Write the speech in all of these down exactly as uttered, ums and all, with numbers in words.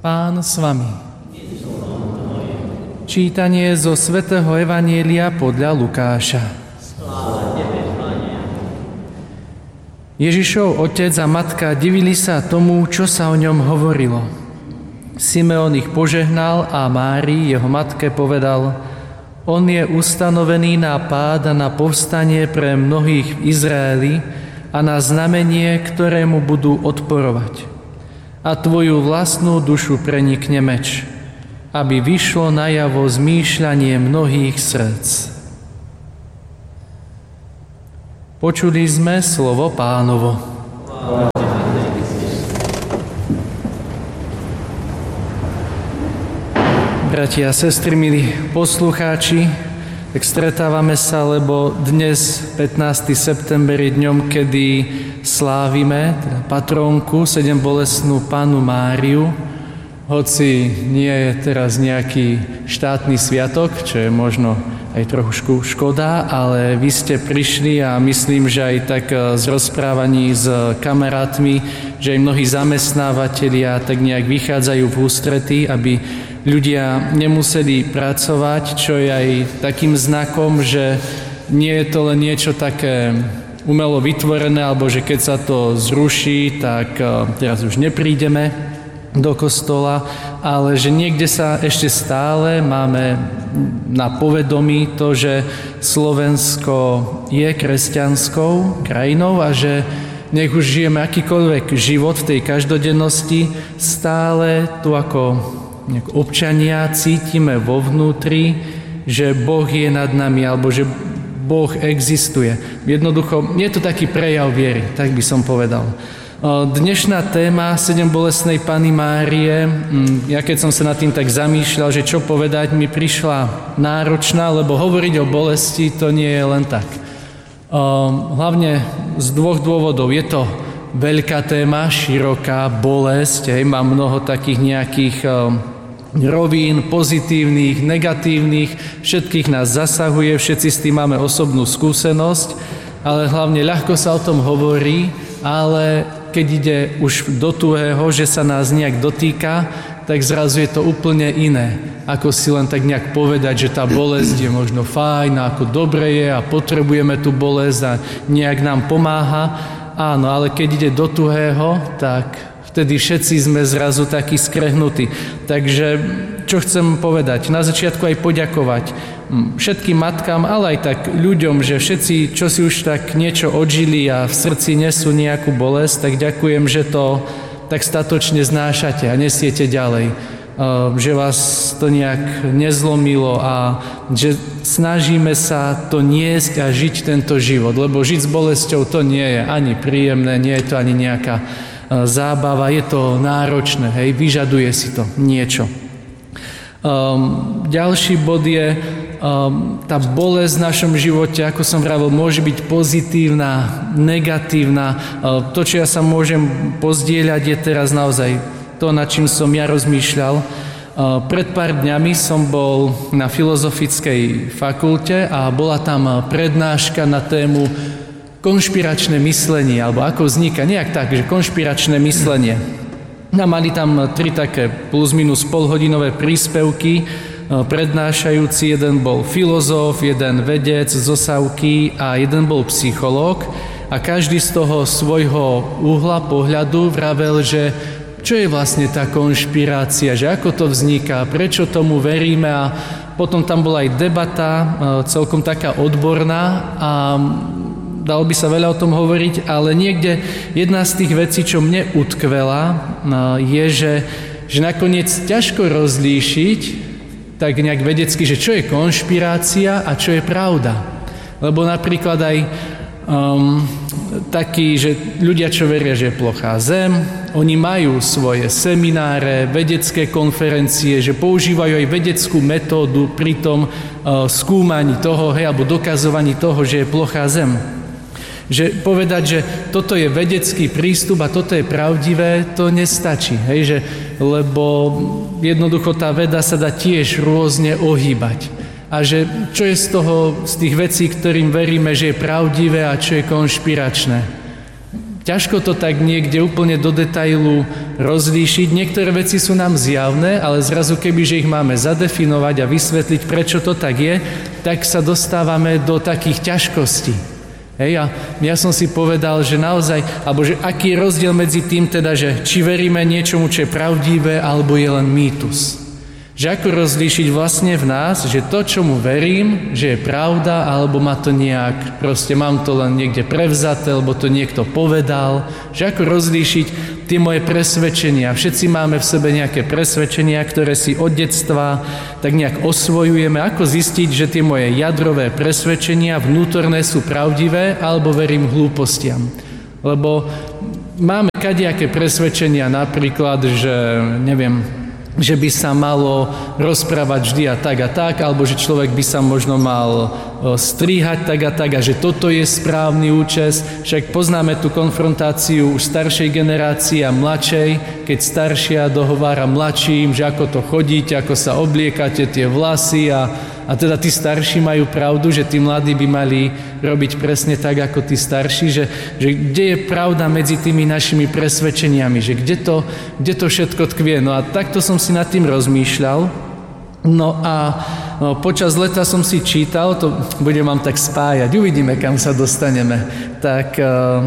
Pán s vami. Čítanie zo svätého Evanjelia podľa Lukáša. Ježišov otec a matka divili sa tomu, čo sa o ňom hovorilo. Simeon ich požehnal a Márii, jeho matke, povedal: On je ustanovený na pád a na povstanie pre mnohých v Izraeli a na znamenie, ktorému budú odporovať. A tvoju vlastnú dušu prenikne meč, aby vyšlo najavo zmýšľanie mnohých srdc. Počuli sme slovo Pánovo. Bratia a sestry, milí poslucháči, tak stretávame sa, lebo dnes, pätnásteho september, je dňom, kedy slávime teda patrónku sedembolestnú Pannu Máriu. Hoci nie je teraz nejaký štátny sviatok, čo je možno aj trochu škoda, ale vy ste prišli a myslím, že aj tak z rozprávaní s kamarátmi, že aj mnohí zamestnávatelia tak nejak vychádzajú v ústrety, aby ľudia nemuseli pracovať, čo je aj takým znakom, že nie je to len niečo také umelo vytvorené, alebo že keď sa to zruší, tak teraz už neprídeme do kostola, ale že niekde sa ešte stále máme na povedomí to, že Slovensko je kresťanskou krajinou a že nech už žijeme akýkoľvek život v tej každodennosti, stále tu ako občania cítime vo vnútri, že Boh je nad nami, alebo že Boh existuje. Jednoducho, je to taký prejav viery, tak by som povedal. Dnešná téma sedembolestnej Panny Márie, ja keď som sa nad tým tak zamýšľal, že čo povedať, mi prišla náročná, lebo hovoriť o bolesti to nie je len tak. Hlavne z dvoch dôvodov. Je to veľká téma, široká, bolesť, hej, má mnoho takých nejakých rovín, pozitívnych, negatívnych, všetkých nás zasahuje, všetci s tým máme osobnú skúsenosť, ale hlavne ľahko sa o tom hovorí, ale keď ide už do tuhého, že sa nás nejak dotýka, tak zrazu je to úplne iné, ako si len tak nejak povedať, že tá bolesť je možno fajn, ako dobre je a potrebujeme tú bolesť a nejak nám pomáha. Áno, ale keď ide do tuhého, tak vtedy všetci sme zrazu takí skrehnutí. Takže čo chcem povedať? Na začiatku aj poďakovať všetkým matkám, ale aj tak ľuďom, že všetci, čo si už tak niečo odžili a v srdci nesú nejakú bolesť, tak ďakujem, že to tak statočne znášate a nesiete ďalej. Že vás to nejak nezlomilo a že snažíme sa to niesť a žiť tento život, lebo žiť s bolesťou to nie je ani príjemné, nie je to ani nejaká zábava, je to náročné, hej, vyžaduje si to niečo. Um, ďalší bod je, um, tá bolesť v našom živote, ako som vravel, môže byť pozitívna, negatívna. Uh, to, čo ja sa môžem pozdieľať, je teraz naozaj to, nad čím som ja rozmýšľal. Uh, pred pár dňami som bol na filozofickej fakulte a bola tam prednáška na tému konšpiračné myslenie, alebo ako vzniká, nejak tak, že konšpiračné myslenie. A mali tam tri také plus minus polhodinové príspevky, prednášajúci, jeden bol filozof, jeden vedec z Osavky a jeden bol psychológ a každý z toho svojho uhla pohľadu vravel, že čo je vlastne tá konšpirácia, že ako to vzniká, prečo tomu veríme a potom tam bola aj debata, celkom taká odborná a dalo by sa veľa o tom hovoriť, ale niekde jedna z tých vecí, čo mne utkvela, je, že, že nakoniec ťažko rozlíšiť tak nejak vedecky, že čo je konšpirácia a čo je pravda. Lebo napríklad aj um, takí, že ľudia, čo veria, že je plochá zem, oni majú svoje semináre, vedecké konferencie, že používajú aj vedeckú metódu pri tom uh, skúmaní toho, hej, alebo dokazovaní toho, že je plochá zem. Že povedať, že toto je vedecký prístup a toto je pravdivé, to nestačí, hej, že, lebo jednoducho tá veda sa dá tiež rôzne ohýbať. A že čo je z toho, z tých vecí, ktorým veríme, že je pravdivé a čo je konšpiračné. Ťažko to tak niekde úplne do detailu rozlíšiť. Niektoré veci sú nám zjavné, ale zrazu keby, že ich máme zadefinovať a vysvetliť, prečo to tak je, tak sa dostávame do takých ťažkostí. Hej, a ja som si povedal, že naozaj, alebo že aký je rozdiel medzi tým teda, že či veríme niečomu, čo je pravdivé, alebo je len mýtus. Že ako rozlíšiť vlastne v nás, že to, čomu verím, že je pravda, alebo ma to nejak, proste mám to len niekde prevzaté, alebo to niekto povedal, že ako rozlíšiť tie moje presvedčenia. Všetci máme v sebe nejaké presvedčenia, ktoré si od detstva tak nejak osvojujeme. Ako zistiť, že tie moje jadrové presvedčenia vnútorné sú pravdivé, alebo verím hlúpostiam. Lebo máme kadejaké presvedčenia, napríklad, že neviem, že by sa malo rozprávať vždy a tak a tak, alebo že človek by sa možno mal stríhať tak a tak a že toto je správny účes. Však poznáme tú konfrontáciu už staršej generácie a mladšej, keď staršia dohovára mladším, že ako to chodíte, ako sa obliekate, tie vlasy a, a teda tí starší majú pravdu, že tí mladí by mali robiť presne tak, ako tí starší, že, že kde je pravda medzi tými našimi presvedčeniami, že kde to, kde to všetko tkvie. No a takto som si nad tým rozmýšľal. No a no, počas leta som si čítal, to budem vám tak spájať, uvidíme, kam sa dostaneme. Tak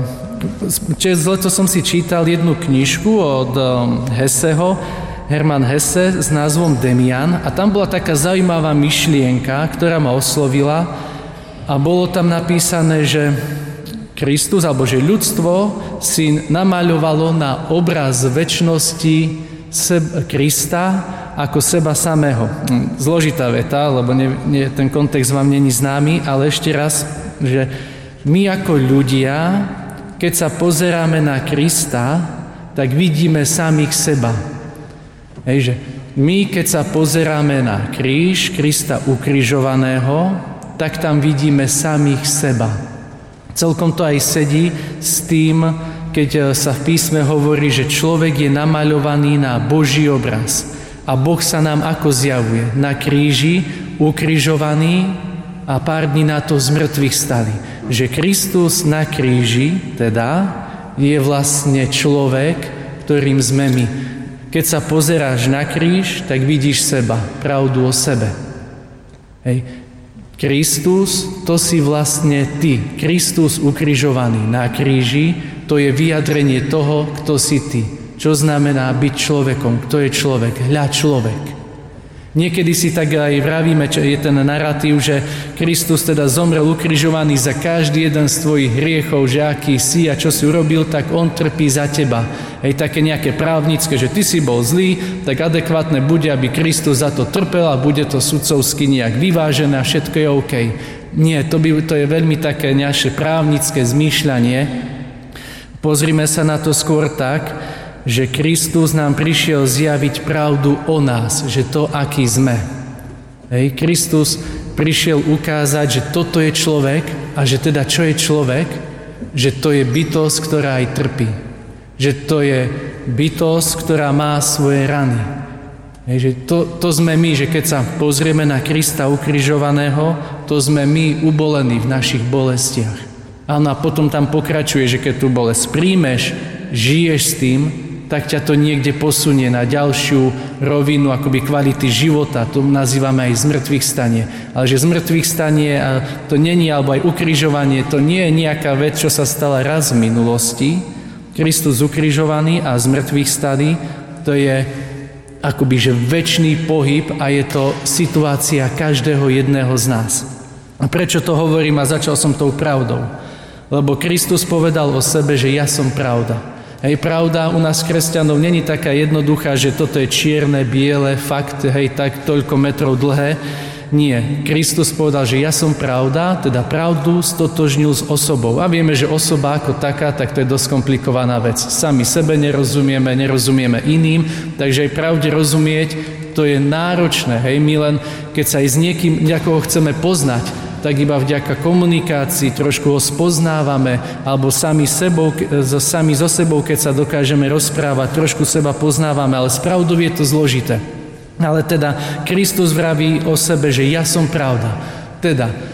čas leto som si čítal jednu knižku od Hesseho, Hermann Hesse s názvom Demian a tam bola taká zaujímavá myšlienka, ktorá ma oslovila a bolo tam napísané, že Kristus, alebo že ľudstvo si namaľovalo na obraz večnosti seb- Krista ako seba samého. Zložitá veta, lebo ne, ne, ten kontext vám není známy, ale ešte raz, že my ako ľudia, keď sa pozeráme na Krista, tak vidíme samých seba. Hej, že my, keď sa pozeráme na kríž, Krista ukrižovaného, tak tam vidíme samých seba. Celkom to aj sedí s tým, keď sa v písme hovorí, že človek je namaľovaný na Boží obraz. A Boh sa nám ako zjavuje? Na kríži, ukrižovaný a pár dní na to z mŕtvych stali. Že Kristus na kríži, teda, je vlastne človek, ktorým sme my. Keď sa pozeráš na kríž, tak vidíš seba, pravdu o sebe. Hej. Kristus, to si vlastne ty. Kristus ukrižovaný na kríži, to je vyjadrenie toho, kto si ty. Čo znamená byť človekom? Kto je človek? Hľa človek. Niekedy si tak aj vravíme, čo je ten narratív, že Kristus teda zomrel ukrižovaný za každý jeden z tvojich hriechov, že aký si a čo si urobil, tak on trpí za teba. Hej, také nejaké právnické, že ty si bol zlý, tak adekvátne bude, aby Kristus za to trpel a bude to sudcovsky nejak vyvážené a všetko je OK. Nie, to, by, to je veľmi také naše právnické zmýšľanie. Pozrime sa na to skôr tak, že Kristus nám prišiel zjaviť pravdu o nás, že to, aký sme. Hej, Kristus prišiel ukázať, že toto je človek a že teda čo je človek, že to je bytosť, ktorá aj trpí. Že to je bytosť, ktorá má svoje rany. Hej, že to, to sme my, že keď sa pozrieme na Krista ukrižovaného, to sme my ubolení v našich bolestiach. A potom tam pokračuje, že keď tú bolesť príjmeš, žiješ s tým, tak ťa to niekde posunie na ďalšiu rovinu akoby kvality života. To nazývame aj zmrtvých stanie. Ale že zmrtvých stanie to není, alebo aj ukrižovanie, to nie je nejaká vec, čo sa stala raz v minulosti. Kristus ukrižovaný a zmrtvých staný, to je akoby že večný pohyb a je to situácia každého jedného z nás. A prečo to hovorím a začal som tou pravdou? Lebo Kristus povedal o sebe, že ja som pravda. Hej, pravda u nás kresťanov není taká jednoduchá, že toto je čierne, biele, fakt, hej, tak toľko metrov dlhé. Nie. Kristus povedal, že ja som pravda, teda pravdu stotožnil s osobou. A vieme, že osoba ako taká, tak to je dosť komplikovaná vec. Sami sebe nerozumieme, nerozumieme iným, takže aj pravde rozumieť, to je náročné. Hej, my len, keď sa aj s niekým, nejakoho chceme poznať, tak iba vďaka komunikácii trošku ho spoznávame, alebo sami, sebou, sami so sebou, keď sa dokážeme rozprávať, trošku seba poznávame, ale s pravdou je to zložité. Ale teda Kristus vraví o sebe, že ja som pravda. Teda,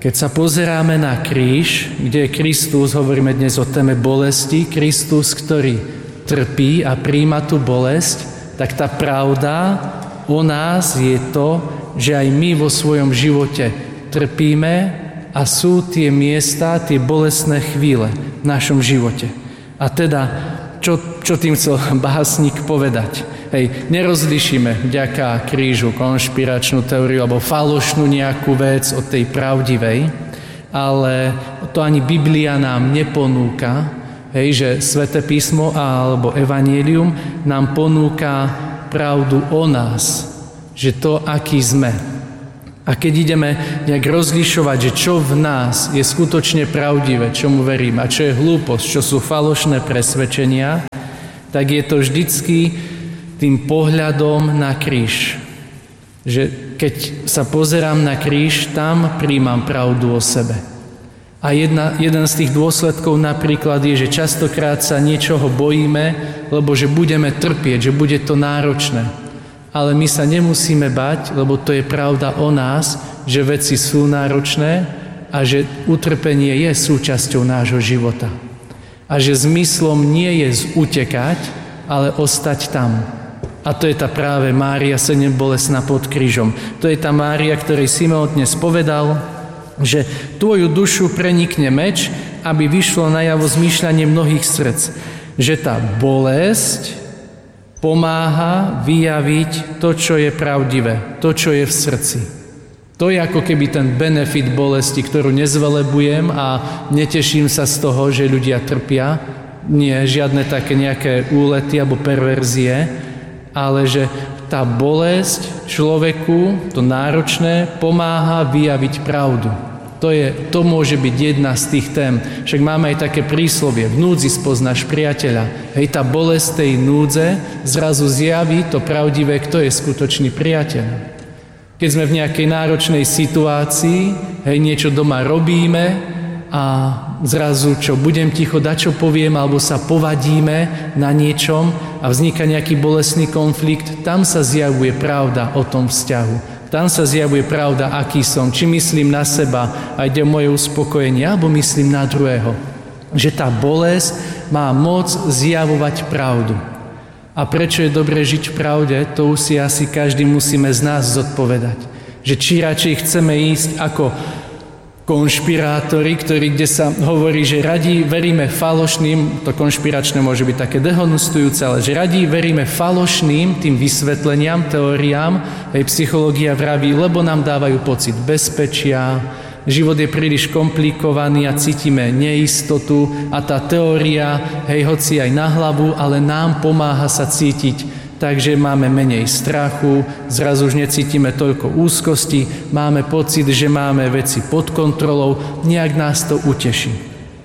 Keď sa pozeráme na kríž, kde je Kristus, hovoríme dnes o téme bolesti, Kristus, ktorý trpí a prijíma tú bolesť, tak tá pravda o nás je to, že aj my vo svojom živote trpíme a sú tie miesta, tie bolestné chvíle v našom živote. A teda, čo, čo tým chcel básnik povedať? Hej, nerozlišíme vďaka krížu konšpiračnú teóriu alebo falošnú nejakú vec od tej pravdivej, ale to ani Biblia nám neponúka, hej, že Sväté písmo alebo Evanjelium nám ponúka pravdu o nás, že to, aký sme. A keď ideme nejak rozlišovať, že čo v nás je skutočne pravdivé, čomu verím a čo je hlúposť, čo sú falošné presvedčenia, tak je to vždycky tým pohľadom na kríž. Že keď sa pozerám na kríž, tam príjmam pravdu o sebe. A jedna, jeden z tých dôsledkov napríklad je, že častokrát sa niečoho bojíme, lebo že budeme trpieť, že bude to náročné. Ale my sa nemusíme bať, lebo to je pravda o nás, že veci sú náročné a že utrpenie je súčasťou nášho života. A že zmyslom nie je zutekať, ale ostať tam. A to je tá práve Mária sedembolestná pod krížom. To je tá Mária, ktorej Simeon dnes povedal, že tvoju dušu prenikne meč, aby vyšlo najavo zmýšľanie mnohých srdc. Že tá bolesť pomáha vyjaviť to, čo je pravdivé, to, čo je v srdci. To je ako keby ten benefit bolesti, ktorú nezvelebujem a neteším sa z toho, že ľudia trpia. Nie, žiadne také nejaké úlety alebo perverzie, ale že tá bolesť človeku, to náročné, pomáha vyjaviť pravdu. To, je, to môže byť jedna z tých tém. Však máme aj také príslovie, v núdzi spoznáš priateľa. Hej, tá bolesť tej núdze zrazu zjaví to pravdivé, kto je skutočný priateľ. Keď sme v nejakej náročnej situácii, hej, niečo doma robíme, a zrazu, čo budem ticho, dačo poviem, alebo sa povadíme na niečom a vzniká nejaký bolestný konflikt, tam sa zjavuje pravda o tom vzťahu. Tam sa zjavuje pravda, aký som, či myslím na seba a ide o moje uspokojenie, alebo myslím na druhého. Že tá bolesť má moc zjavovať pravdu. A prečo je dobré žiť v pravde, to už si asi každý musíme z nás zodpovedať. Že či radšej chceme ísť ako konšpirátori, ktorí, kde sa hovorí, že radi veríme falošným, to konšpiračné môže byť také dehonestujúce, ale že radi veríme falošným tým vysvetleniam, teóriám, aj psychológia vraví, lebo nám dávajú pocit bezpečia, život je príliš komplikovaný a cítime neistotu a tá teória, hej, hoci aj na hlavu, ale nám pomáha sa cítiť, takže máme menej strachu, zrazu už necítime toľko úzkosti, máme pocit, že máme veci pod kontrolou, nejak nás to uteší.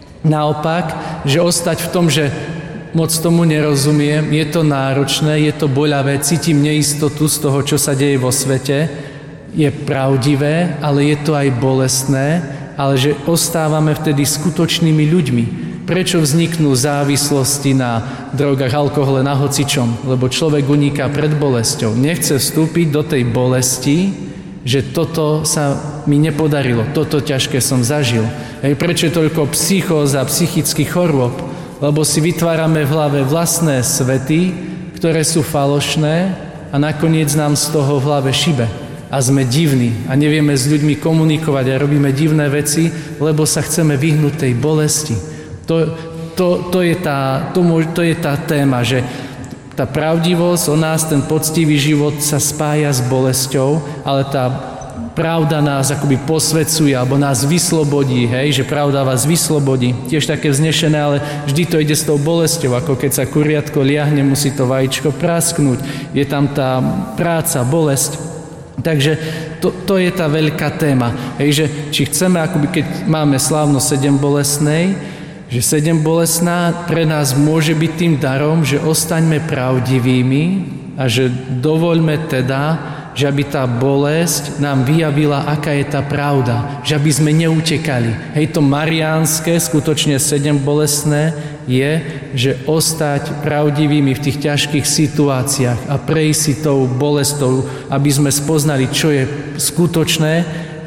Naopak, že ostať v tom, že moc tomu nerozumiem, je to náročné, je to boľavé, cítim neistotu z toho, čo sa deje vo svete, je pravdivé, ale je to aj bolestné, ale že ostávame vtedy skutočnými ľuďmi. Prečo vzniknú závislosti na drogách, alkohole, na hocičom? Lebo človek uniká pred bolesťou. Nechce vstúpiť do tej bolesti, že toto sa mi nepodarilo, toto ťažké som zažil. Hej, prečo je toľko psychóz a psychických chorôb? Lebo si vytvárame v hlave vlastné svety, ktoré sú falošné a nakoniec nám z toho v hlave šibe. A sme divní a nevieme s ľuďmi komunikovať a robíme divné veci, lebo sa chceme vyhnúť tej bolesti. To, to, to, je tá, to, to je tá téma, že tá pravdivosť o nás, ten poctivý život sa spája s bolesťou, ale tá pravda nás akoby posvedzuje alebo nás vyslobodí, hej, že pravda vás vyslobodí. Tiež také vznešené, ale vždy to ide s tou bolesťou, ako keď sa kuriatko liahne, musí to vajíčko prasknúť. Je tam tá práca, bolesť. Takže to, to je tá veľká téma. Hej, že či chceme, akoby keď máme slávnosť sedem bolestnej, že sedem bolestná pre nás môže byť tým darom, že ostaňme pravdivými a že dovoľme teda, že aby tá bolesť nám vyjavila, aká je tá pravda, že aby sme neutekali. Hej, to mariánske, skutočne sedem bolestné, je, že ostať pravdivými v tých ťažkých situáciách a prejsť si tou bolestou, aby sme spoznali, čo je skutočné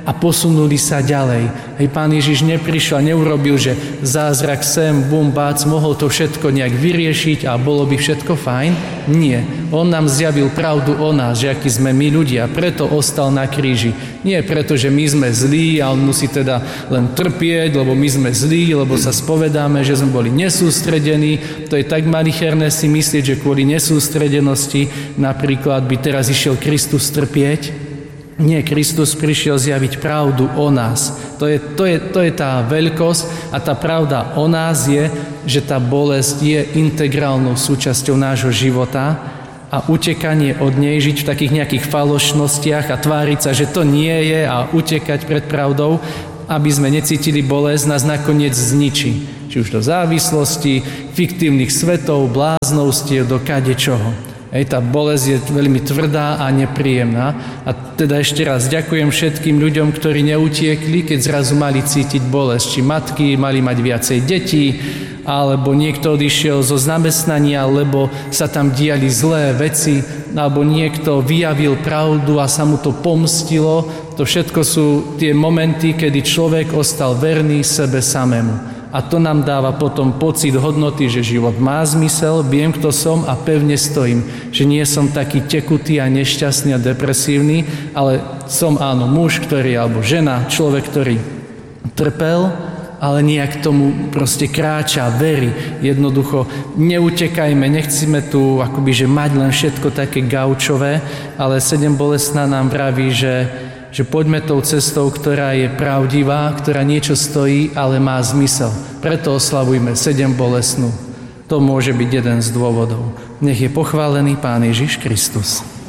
a posunuli sa ďalej. Hej, Pán Ježiš neprišiel a neurobil, že zázrak sem, bum, bác, mohol to všetko nejak vyriešiť a bolo by všetko fajn. Nie. On nám zjavil pravdu o nás, že akí sme my ľudia, preto ostal na kríži. Nie preto, že my sme zlí a on musí teda len trpieť, lebo my sme zlí, lebo sa spovedáme, že sme boli nesústredení. To je tak malicherné si myslieť, že kvôli nesústredenosti napríklad by teraz išiel Kristus trpieť. Nie, Kristus prišiel zjaviť pravdu o nás. To je, to, je, to je tá veľkosť a tá pravda o nás je, že tá bolesť je integrálnou súčasťou nášho života a utekanie od nej, žiť v takých nejakých falošnostiach a tváriť sa, že to nie je a utekať pred pravdou, aby sme necítili bolesť, nás nakoniec zničí. Či už do závislosti, fiktívnych svetov, bláznovstiev, do kadečoho. Hej, tá bolesť je veľmi tvrdá a nepríjemná. A teda ešte raz ďakujem všetkým ľuďom, ktorí neutiekli, keď zrazu mali cítiť bolesť. Či matky mali mať viacej detí, alebo niekto odišiel zo zamestnania, lebo sa tam diali zlé veci, alebo niekto vyjavil pravdu a sa mu to pomstilo. To všetko sú tie momenty, kedy človek ostal verný sebe samému. A to nám dáva potom pocit hodnoty, že život má zmysel, viem, kto som a pevne stojím. Že nie som taký tekutý a nešťastný a depresívny, ale som áno muž, ktorý, alebo žena, človek, ktorý trpel, ale nejak tomu proste kráča, verí. Jednoducho neutekajme, nechceme tu akoby, že mať len všetko také gaučové, ale sedem bolestná nám vraví, že že poďme tou cestou, ktorá je pravdivá, ktorá niečo stojí, ale má zmysel. Preto oslavujme sedem bolestnú. To môže byť jeden z dôvodov. Nech je pochválený Pán Ježiš Kristus.